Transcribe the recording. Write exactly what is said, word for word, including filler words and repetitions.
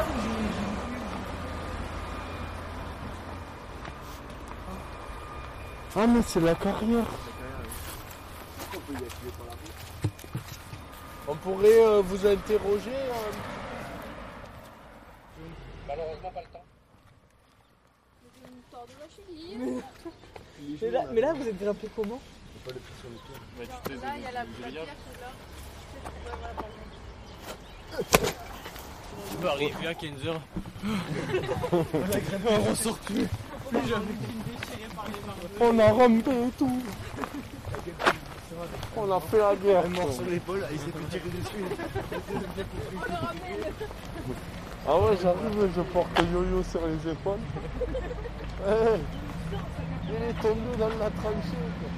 Ah mais c'est la carrière. On pourrait euh, vous interroger euh... Malheureusement pas le temps. Mais là, mais là vous êtes grimpé comment? Pas le pied sur le pied. Bah, tu t'es Là, il y a la pierre Tu vas arriver à quinze heures. On ressort plus. On a rampé et tout. On a fait la guerre. Un mort sur l'épaule, il s'est fait tirer dessus. Ah ouais, j'arrive et je porte le yo-yo sur les épaules. Hey, il est tombé dans la tranchée.